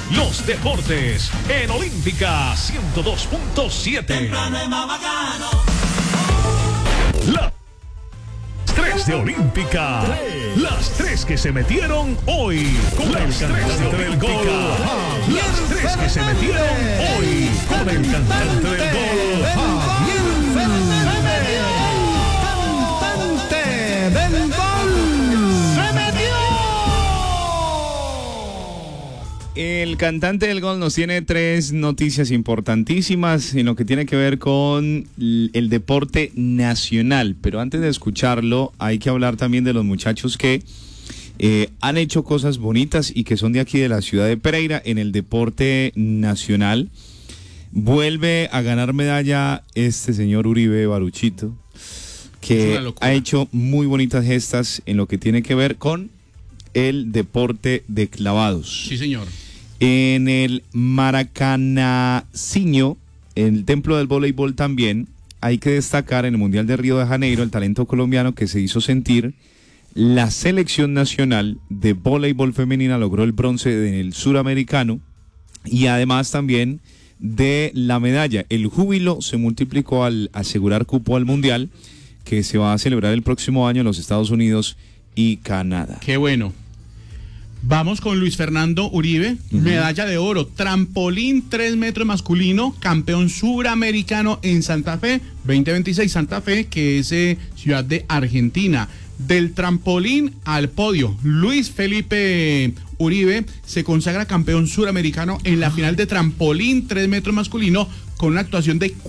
los deportes en Olímpica 102.7. Temprano es más bacano. Las 3 de Olímpica. Las 3 que se metieron hoy. Con el cantante del gol. Las 3 que se metieron hoy. Con el cantante del gol. Cantante del gol. ¡Se metió! El cantante del gol nos tiene 3 noticias importantísimas en lo que tiene que ver con el deporte nacional. Pero antes de escucharlo, hay que hablar también de los muchachos que han hecho cosas bonitas y que son de aquí de la ciudad de Pereira en el deporte nacional. Vuelve a ganar medalla este señor Uribe Baruchito, que ha hecho muy bonitas gestas en lo que tiene que ver con el deporte de clavados. Sí, señor. En el Maracanacinho, en el templo del voleibol también, hay que destacar en el Mundial de Río de Janeiro el talento colombiano que se hizo sentir. La selección nacional de voleibol femenina logró el bronce en el suramericano y además también de la medalla. El júbilo se multiplicó al asegurar cupo al Mundial que se va a celebrar el próximo año en los Estados Unidos y Canadá. Qué bueno. Vamos con Luis Fernando Uribe, medalla de oro, trampolín 3 metros masculino, campeón suramericano en Santa Fe, 2026 Santa Fe, que es ciudad de Argentina. Del trampolín al podio, Luis Felipe Uribe se consagra campeón suramericano en la final de trampolín 3 metros masculino con una actuación de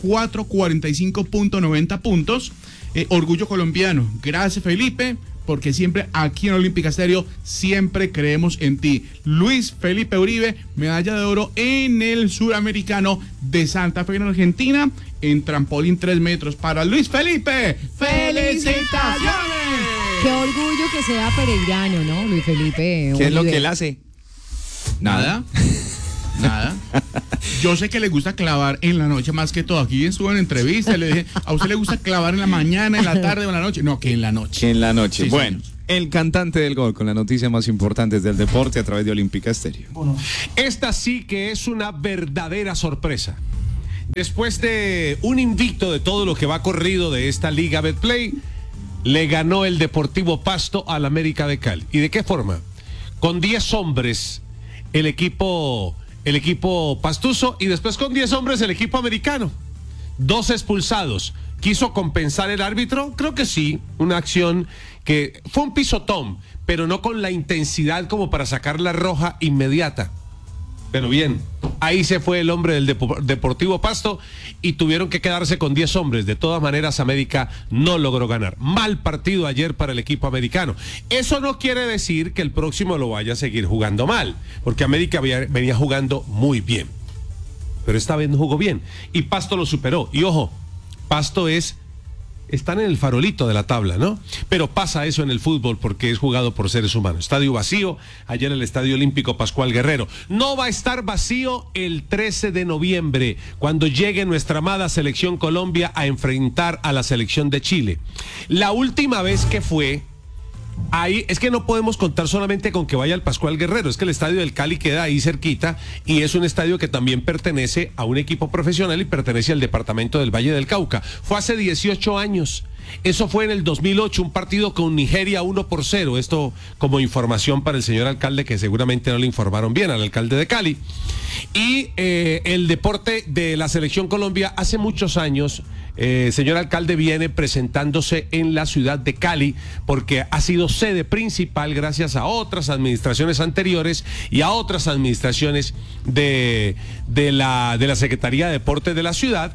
4.45.90 puntos. Orgullo colombiano. Gracias, Felipe, porque siempre aquí en Olímpica Estéreo siempre creemos en ti. Luis Felipe Uribe, medalla de oro en el suramericano de Santa Fe en Argentina en trampolín 3 metros para Luis Felipe. ¡Felicitaciones! Qué orgullo que sea pereirano, ¿no, Luis Felipe? ¿Qué es lo que él hace? Nada. Nada. Yo sé que le gusta clavar en la noche más que todo. Aquí estuvo en entrevista, le dije, ¿a usted le gusta clavar en la mañana, en la tarde o en la noche? No, que en la noche. Que en la noche. Sí, bueno, señor. El cantante del gol con las noticias más importantes del deporte a través de Olímpica Estéreo. Esta sí que es una verdadera sorpresa. Después de un invicto de todo lo que va corrido de esta Liga Betplay, le ganó el Deportivo Pasto al América de Cali. ¿Y de qué forma? Con 10 hombres el equipo pastuso y después con 10 hombres el equipo americano. 2 expulsados. ¿Quiso compensar el árbitro? Creo que sí, una acción que fue un pisotón, pero no con la intensidad como para sacar la roja inmediata. Pero bien, ahí se fue el hombre del Deportivo Pasto y tuvieron que quedarse con 10 hombres. De todas maneras, América no logró ganar. Mal partido ayer para el equipo americano. Eso no quiere decir que el próximo lo vaya a seguir jugando mal, porque América venía jugando muy bien. Pero esta vez no jugó bien y Pasto lo superó. Y ojo, Pasto están en el farolito de la tabla, ¿no? Pero pasa eso en el fútbol porque es jugado por seres humanos. Estadio vacío, ayer el Estadio Olímpico Pascual Guerrero. No va a estar vacío el 13 de noviembre, cuando llegue nuestra amada Selección Colombia a enfrentar a la Selección de Chile. La última vez que fue, ahí es que no podemos contar solamente con que vaya al Pascual Guerrero, es que el estadio del Cali queda ahí cerquita y es un estadio que también pertenece a un equipo profesional y pertenece al departamento del Valle del Cauca. Fue hace 18 años. Eso fue en el 2008, un partido con Nigeria 1-0. Esto como información para el señor alcalde, que seguramente no le informaron bien al alcalde de Cali. Y el deporte de la Selección Colombia hace muchos años, señor alcalde, viene presentándose en la ciudad de Cali porque ha sido sede principal gracias a otras administraciones anteriores y a otras administraciones de la Secretaría de Deportes de la ciudad,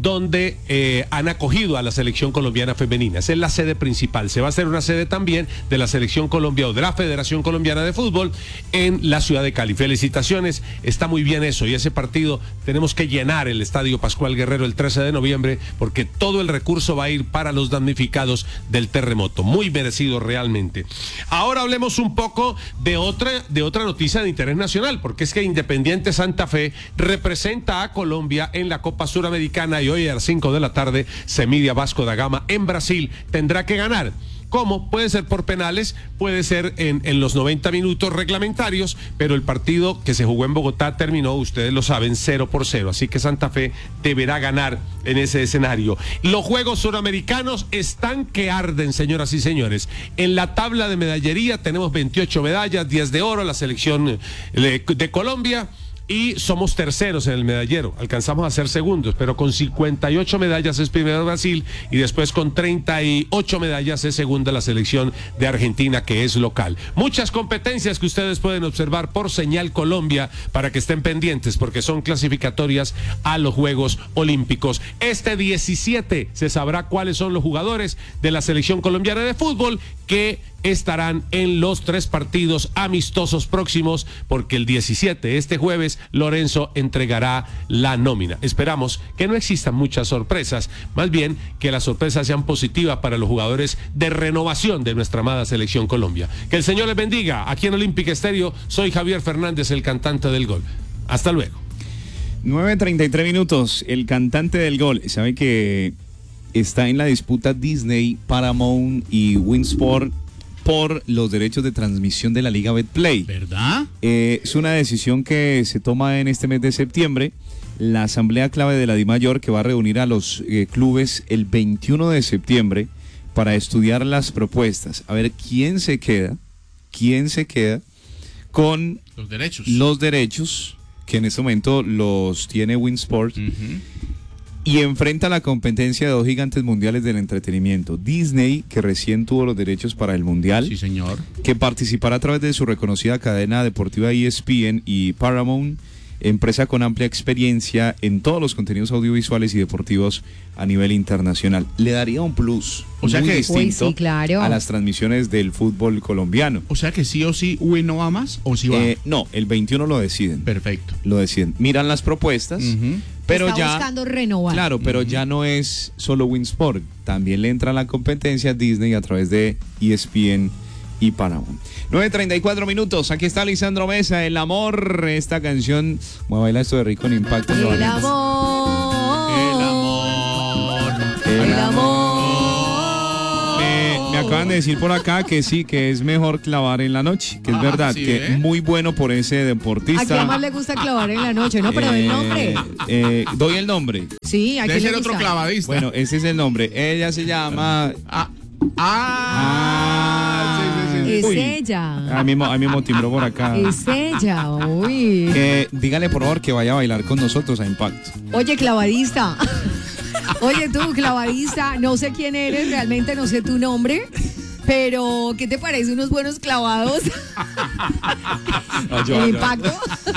donde han acogido a la Selección Colombiana Femenina. Esa es la sede principal. Se va a hacer una sede también de la Selección Colombia o de la Federación Colombiana de Fútbol en la ciudad de Cali. Felicitaciones, está muy bien eso, y ese partido tenemos que llenar el Estadio Pascual Guerrero el 13 de noviembre porque todo el recurso va a ir para los damnificados del terremoto. Muy merecido realmente. Ahora hablemos un poco de otra noticia de interés nacional, porque es que Independiente Santa Fe representa a Colombia en la Copa Suramericana y hoy a las 5 de la tarde se mide a Vasco da Gama en Brasil. Tendrá que ganar. ¿Cómo? Puede ser por penales, puede ser en los 90 minutos reglamentarios, pero el partido que se jugó en Bogotá terminó, ustedes lo saben, 0-0. Así que Santa Fe deberá ganar en ese escenario. Los Juegos Suramericanos están que arden, señoras y señores. En la tabla de medallería tenemos 28 medallas, 10 de oro, la selección de Colombia. Y somos terceros en el medallero, alcanzamos a ser segundos, pero con 58 medallas es primero Brasil y después con 38 medallas es segunda la selección de Argentina, que es local. Muchas competencias que ustedes pueden observar por Señal Colombia para que estén pendientes, porque son clasificatorias a los Juegos Olímpicos. Este 17 se sabrá cuáles son los jugadores de la selección colombiana de fútbol que estarán en los 3 partidos amistosos próximos, porque el 17, este jueves, Lorenzo entregará la nómina. Esperamos que no existan muchas sorpresas, más bien que las sorpresas sean positivas para los jugadores de renovación de nuestra amada selección Colombia. Que el Señor les bendiga. Aquí en Olímpica Estéreo, soy Javier Fernández, el cantante del gol. Hasta luego. 9:33 minutos, el cantante del gol. ¿Sabe que está en la disputa Disney, Paramount y Winsport por los derechos de transmisión de la Liga Betplay? ¿Verdad? Es una decisión que se toma en este mes de septiembre. La asamblea clave de la DIMAYOR, que va a reunir a los clubes el 21 de septiembre para estudiar las propuestas. A ver quién se queda con los derechos que en este momento los tiene Winsport. Y enfrenta la competencia de 2 gigantes mundiales del entretenimiento. Disney, que recién tuvo los derechos para el Mundial. Sí, señor. Que participará a través de su reconocida cadena deportiva ESPN, y Paramount, empresa con amplia experiencia en todos los contenidos audiovisuales y deportivos a nivel internacional. Le daría un plus muy distinto sí, claro, a las transmisiones del fútbol colombiano. O sea que sí o sí, Win no va más, o sí va. No, el 21 lo deciden. Perfecto. Lo deciden. Miran las propuestas. Pero está ya buscando renovar. Claro, pero ya no es solo Winsport, también le entra la competencia Disney a través de ESPN y Paramount. 9:34 minutos, aquí está Lisandro Mesa, El Amor, esta canción, voy a bailar esto de Rico en Impacto. El amor. Me acaban de decir por acá que sí, que es mejor clavar en la noche, que es verdad, sí, que muy bueno por ese deportista. ¿A quién más le gusta clavar en la noche? No, pero el nombre. Doy el nombre. Sí, ¿a Debe quién le ser otro gusta? clavadista. Bueno, ese es el nombre. Ella se llama... Sí. Es Uy. ella. A mí mismo timbró por acá. Es ella, uy. Dígale por favor que vaya a bailar con nosotros a Impacto. Oye, clavadista. Oye, tú, clavadista, no sé quién eres, realmente no sé tu nombre, pero ¿qué te parece unos buenos clavados? No, yo- ¿El Impacto?